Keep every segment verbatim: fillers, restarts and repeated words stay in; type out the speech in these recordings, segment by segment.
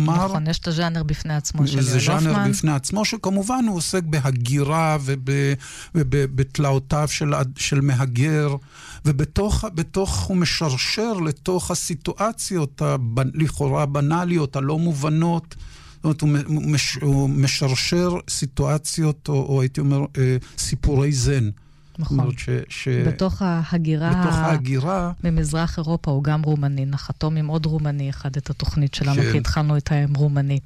כלומר... נכון, יש את הז'אנר בפני עצמו של זה ליאור ז'אנר הופמן. בפני עצמו, שכמובן הוא עוסק בהגירה ובתלאותיו של, של מהגר, ובתוך בתוך הוא משרשר לתוך הסיטואציות לכאורה בנאליות, הלא מובנות. זאת אומרת, הוא, מש, הוא משרשר סיטואציות, או, או הייתי אומר, סיפורי זן. נכון. ש, ש... בתוך ההגירה, בתוך ההגירה, ממזרח אירופה הוא גם רומני, נחתום עם עוד רומני אחד את התוכנית שלנו, כן. כי התחלנו את עם רומני.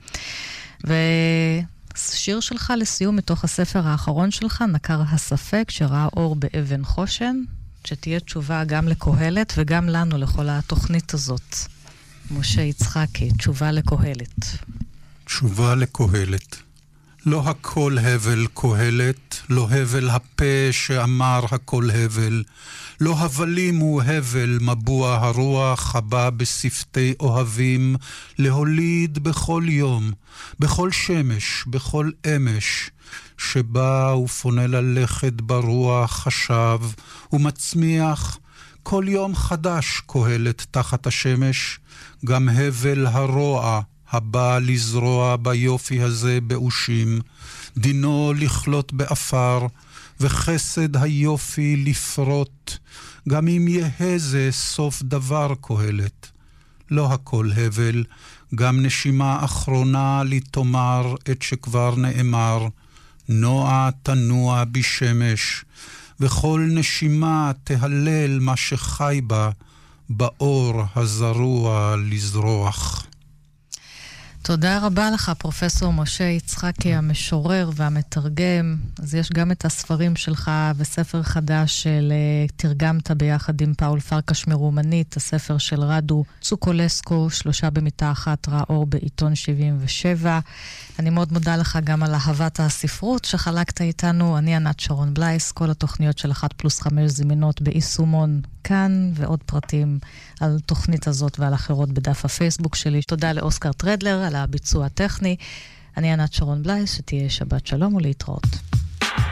ושיר שלך לסיום מתוך הספר האחרון שלך, נקר הספק, שראה אור באבן חושן, שתהיה תשובה גם לקהלת וגם לנו, לכל התוכנית הזאת. משה יצחקי, תשובה לקהלת. תשובה לקהלת. לא הכל הבל קהלת, לא הבל הפה שאמר הכל הבל, לא הבלים הוא הבל מבוע הרוח הבא בשפתי אוהבים, להוליד בכל יום, בכל שמש, בכל אמש, שבא ופונה ללכת ברוח חשב, ומצמיח כל יום חדש קהלת תחת השמש, גם הבל הרוע, הבא לזרוע ביופי הזה באושים, דינו לכלות באפר, וחסד היופי לפרוט, גם אם יהיה זה סוף דבר קהלת. לא הכל הבל, גם נשימה אחרונה לתומר את שכבר נאמר, נוע תנוע בשמש, וכל נשימה תהלל מה שחי בה, באור הזרוע לזרוח. תודה רבה לך, פרופסור משה יצחקי, המשורר והמתרגם. אז יש גם את הספרים שלך וספר חדש של תרגמת ביחד עם פאול פרקש מרומנית, הספר של רדו צוקולסקו, שלושה במיטה אחת, ראה אור בעיתון שבעים ושבע. אני מאוד מודה לך גם על אהבת הספרות שחלקת איתנו. אני ענת שרון בלייס, כל התוכניות של אחת פלוס חמש זמינות ביישומון כאן, ועוד פרטים על תוכנית הזאת ועל אחרות בדף הפייסבוק שלי. תודה לאוסקר טרדלר על הביצוע הטכני. אני ענת שרון בלייס, שתהיה שבת שלום ולהתראות.